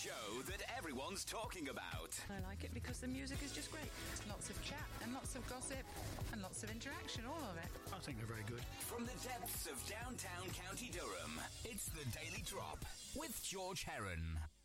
show that everyone's talking about. I like it because the music is just great. Lots of chat and lots of gossip and lots of interaction, all of it. I think they're very good. From the depths of downtown County Durham, it's The Daily Drop with George Heron.